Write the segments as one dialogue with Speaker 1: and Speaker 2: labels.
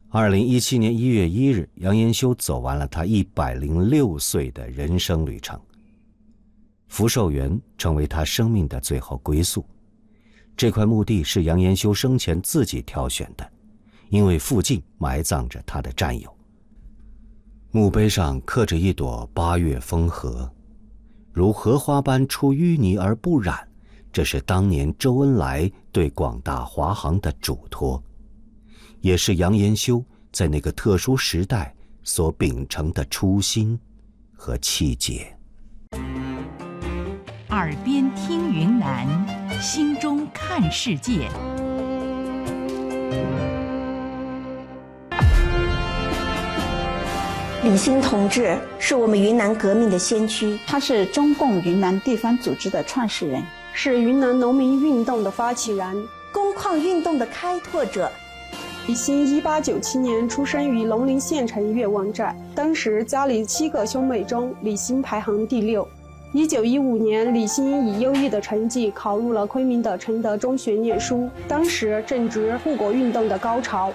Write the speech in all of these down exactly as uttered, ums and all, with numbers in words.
Speaker 1: 二零一七年一月一日，杨延修走完了他一百零六岁的人生旅程。福寿园成为他生命的最后归宿。这块墓地是杨延修生前自己挑选的，因为附近埋葬着他的战友。墓碑上刻着一朵八月风荷，如荷花般出淤泥而不染，这是当年周恩来对广大华航的嘱托，也是杨延修在那个特殊时代所秉承的初心和气节。
Speaker 2: 耳边听云南，心中看世界。
Speaker 3: 李兴同志是我们云南革命的先驱，
Speaker 4: 他是中共云南地方组织的创始人，
Speaker 5: 是云南农民运动的发起人，
Speaker 3: 工矿运动的开拓者。
Speaker 5: 李兴一八九七年出生于龙陵县城岳王寨，当时家里七个兄妹中，李兴排行第六。一九一五年，李兴以优异的成绩考入了昆明的承德中学念书，当时正值护国运动的高潮。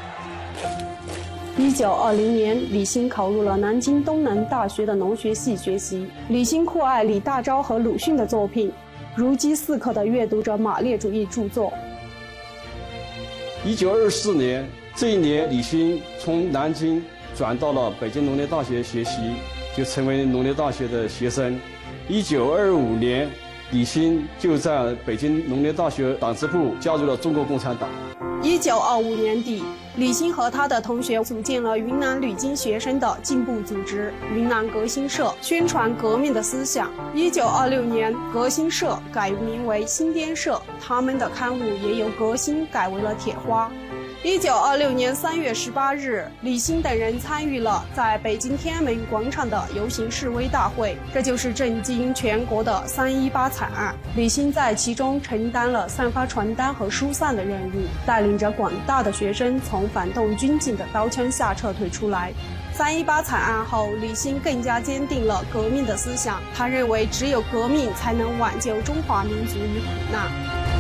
Speaker 5: 一九二零年，李兴考入了南京东南大学的农学系学习。李兴酷爱李大钊和鲁迅的作品，如饥似渴地阅读着马列主义著作。
Speaker 6: 一九二四年，这一年，李兴从南京转到了北京农业大学学习，就成为农业大学的学生。一九二五年，李兴就在北京农业大学党支部加入了中国共产党。
Speaker 5: 一九二五年底，李兴和他的同学组建了云南旅京学生的进步组织云南革新社，宣传革命的思想。一九二六年，革新社改名为新滇社，他们的刊物也由革新改为了铁花。一九二六年三月十八日，李兴等人参与了在北京天安门广场的游行示威大会，这就是震惊全国的三一八惨案。李兴在其中承担了散发传单和疏散的任务，带领着广大的学生从反动军警的刀枪下撤退出来。三一八惨案后，李兴更加坚定了革命的思想，他认为只有革命才能挽救中华民族于苦难。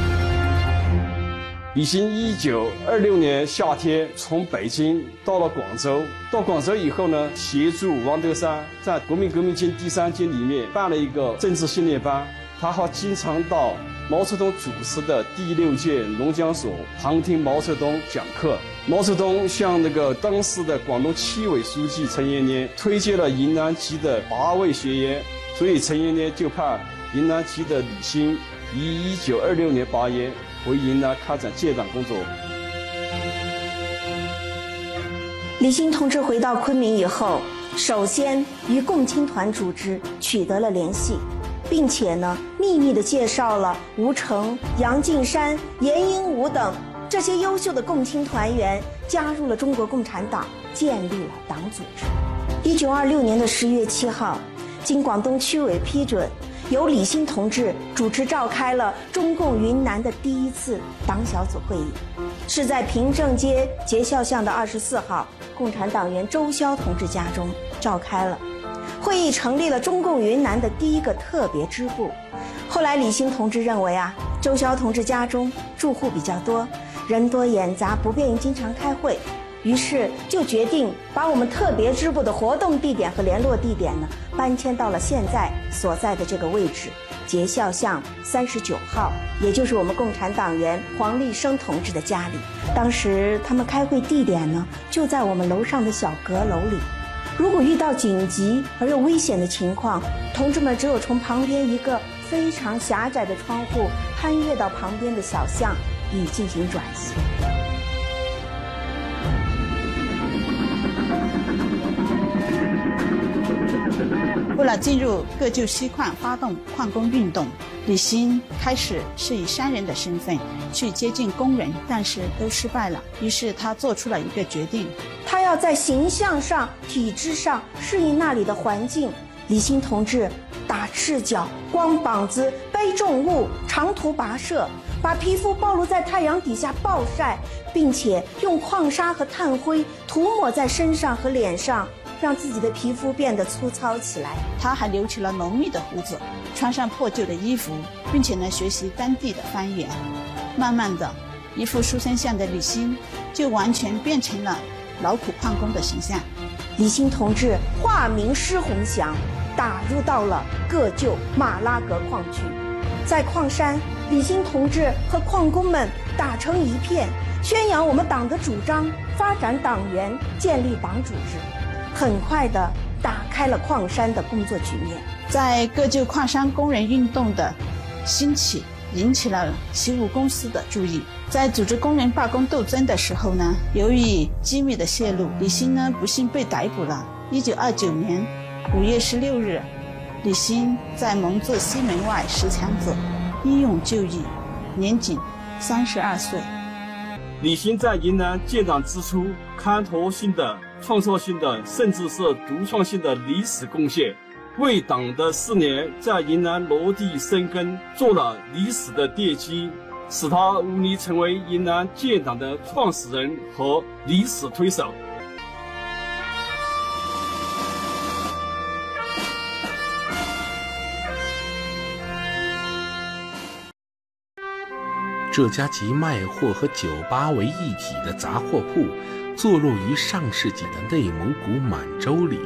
Speaker 6: 李兴一九二六年夏天从北京到了广州，到广州以后呢，协助王德山在国民革命军第三军里面办了一个政治训练班，他还经常到毛泽东主持的第六届龙江所旁听毛泽东讲课。毛泽东向那个当时的广东七委书记陈延年推荐了云南籍的八位学员，所以陈延年就派云南籍的李兴于一九二六年八月回云南开展建党工作。
Speaker 3: 李兴同志回到昆明以后，首先与共青团组织取得了联系，并且呢，秘密地介绍了吴诚、杨敬山、严英武等这些优秀的共青团员加入了中国共产党，建立了党组织。一九二六年的十月七号，经广东区委批准，由李兴同志主持召开了中共云南的第一次党小组会议，是在平正街节孝巷的二十四号共产党员周骁同志家中召开了。会议成立了中共云南的第一个特别支部。后来李兴同志认为啊，周骁同志家中住户比较多，人多眼杂，不便于经常开会，于是就决定把我们特别支部的活动地点和联络地点呢搬迁到了现在所在的这个位置，节孝巷三十九号，也就是我们共产党员黄立生同志的家里。当时他们开会地点呢就在我们楼上的小阁楼里。如果遇到紧急而又危险的情况，同志们只有从旁边一个非常狭窄的窗户攀越到旁边的小巷以进行转移。
Speaker 4: 为了进入各就锡矿发动矿工运动，李兴开始是以商人的身份去接近工人，但是都失败了。于是他做出了一个决定，
Speaker 3: 他要在形象上、体质上适应那里的环境。李兴同志打赤脚、光膀子、背重物、长途跋涉，把皮肤暴露在太阳底下暴晒，并且用矿砂和炭灰涂抹在身上和脸上，让自己的皮肤变得粗糙起来。
Speaker 4: 他还留起了浓密的胡子，穿上破旧的衣服，并且呢学习当地的方言。慢慢的，一副书生相的李兴就完全变成了劳苦矿工的形象。
Speaker 3: 李兴同志化名施洪祥，打入到了各旧马拉格矿区，在矿山，李兴同志和矿工们打成一片，宣扬我们党的主张，发展党员，建立党组织，很快的打开了矿山的工作局面。
Speaker 4: 在各旧矿山工人运动的兴起，引起了习武公司的注意。在组织工人罢工斗争的时候呢，由于机密的泄露，李兴呢不幸被逮捕了。一九二九年五月十六日，李兴在蒙自西门外石墙左英勇就义，年仅三十二岁。
Speaker 6: 李兴在云南建党之初，开拓性的、创造性的，甚至是独创性的历史贡献，为党的四年在云南落地生根做了历史的奠基，使他无疑成为云南建党的创始人和历史推手。
Speaker 7: 这家集卖货和酒吧为一体的杂货铺，坐落于上世纪的内蒙古满洲里。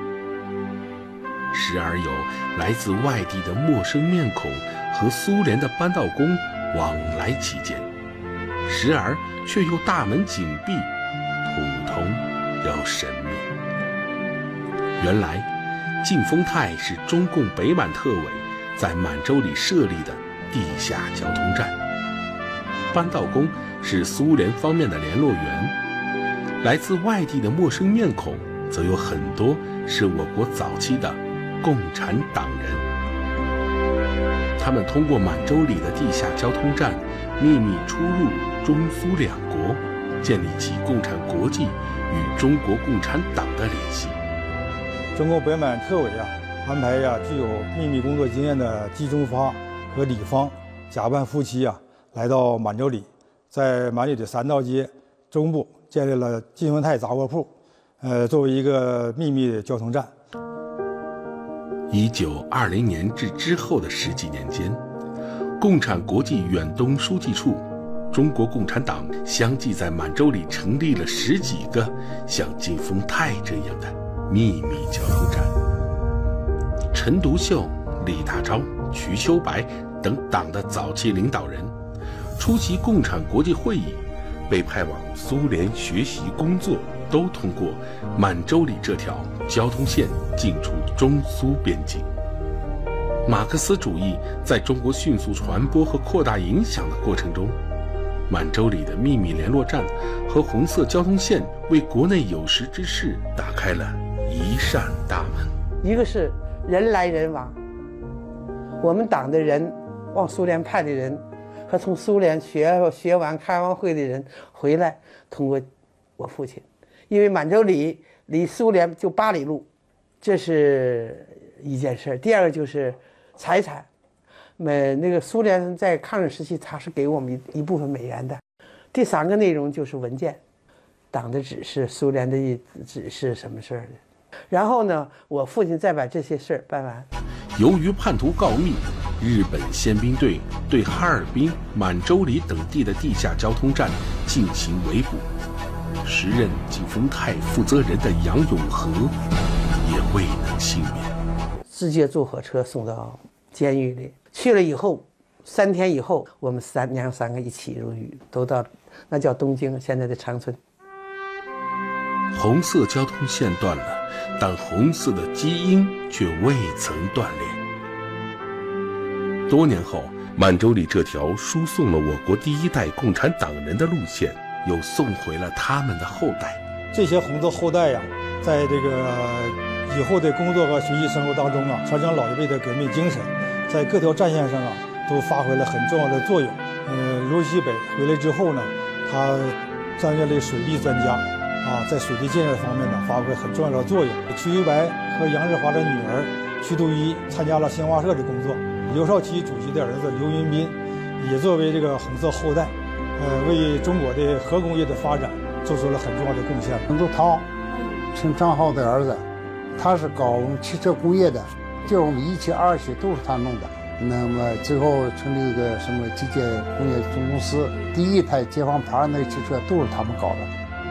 Speaker 7: 时而有来自外地的陌生面孔和苏联的搬道工往来其间，时而却又大门紧闭，普通又神秘。原来，晋丰泰是中共北满特委在满洲里设立的地下交通站。搬道工是苏联方面的联络员，来自外地的陌生面孔则有很多是我国早期的共产党人。他们通过满洲里的地下交通站秘密出入中苏两国，建立起共产国际与中国共产党的联系。
Speaker 8: 中共北满特委啊，安排呀、啊、具有秘密工作经验的季中发和李芳假扮夫妻啊，来到满洲里，在满里的三道街中部建立了晋丰泰杂货铺，呃，作为一个秘密的交通站。
Speaker 7: 一九二零年至之后的十几年间，共产国际远东书记处、中国共产党相继在满洲里成立了十几个像晋丰泰这样的秘密交通站。陈独秀、李大钊、瞿秋白等党的早期领导人出席共产国际会议，被派往苏联学习工作，都通过满洲里这条交通线进出中苏边境。马克思主义在中国迅速传播和扩大影响的过程中，满洲里的秘密联络站和红色交通线为国内有识之士打开了一扇大门。
Speaker 9: 一个是人来人往，我们党的人往苏联派的人和从苏联学学完开完会的人回来，通过我父亲，因为满洲里离苏联就八里路，这是一件事。第二个就是财产，美那个苏联在抗日时期他是给我们一一部分美元的。第三个内容就是文件，党的指示，苏联的指示什么事儿的。然后呢，我父亲再把这些事儿办完。
Speaker 7: 由于叛徒告密，日本宪兵队对哈尔滨、满洲里等地的地下交通站进行围捕，时任晋丰泰负责人的杨永和也未能幸免，
Speaker 9: 直接坐火车送到监狱里去了。以后三天以后，我们三娘三个一起入狱，都到那叫东京，现在的长春。
Speaker 7: 红色交通线断了，但红色的基因却未曾断裂。多年后，满洲里这条输送了我国第一代共产党人的路线，又送回了他们的后代。
Speaker 8: 这些红色后代呀、啊，在这个以后的工作和学习生活当中啊，传承老一辈的革命精神，在各条战线上啊，都发挥了很重要的作用。呃，刘西北回来之后呢，他担任了水利专家。啊，在水利建设方面呢，发挥很重要的作用。瞿秋白和杨日华的女儿瞿杜一参加了新华社的工作。刘少奇主席的儿子刘云斌也作为这个红色后代，呃，为中国的核工业的发展做出了很重要的贡献。
Speaker 10: 陈独涛，陈昌浩的儿子，他是搞我们汽车工业的，就是我们一期、二期都是他弄的。那么最后成立一个什么机械工业总公司，第一台解放牌那汽车都是他们搞的。